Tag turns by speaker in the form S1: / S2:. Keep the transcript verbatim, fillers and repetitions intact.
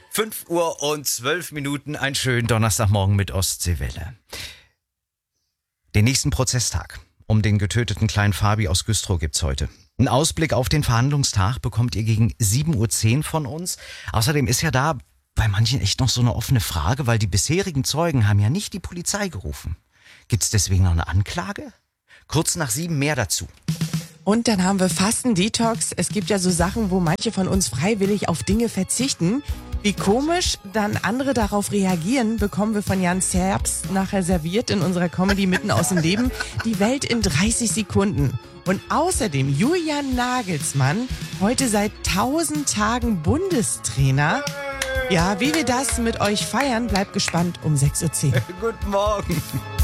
S1: fünf Uhr und zwölf Minuten, einen schönen Donnerstagmorgen mit Ostseewelle. Den nächsten Prozesstag um den getöteten kleinen Fabi aus Güstrow gibt's heute. Einen Ausblick auf den Verhandlungstag bekommt ihr gegen sieben Uhr zehn von uns. Außerdem ist ja da bei manchen echt noch so eine offene Frage, weil die bisherigen Zeugen haben ja nicht die Polizei gerufen. Gibt's deswegen noch eine Anklage? Kurz nach sieben mehr dazu.
S2: Und dann haben wir Fasten-Detox. Es gibt ja so Sachen, wo manche von uns freiwillig auf Dinge verzichten. Wie komisch dann andere darauf reagieren, bekommen wir von Jan Zerbs nachher serviert in unserer Comedy mitten aus dem Leben. Die Welt in dreißig Sekunden. Und außerdem Julian Nagelsmann, heute seit tausend Tagen Bundestrainer. Ja, wie wir das mit euch feiern, bleibt gespannt um sechs Uhr zehn.
S1: Guten Morgen.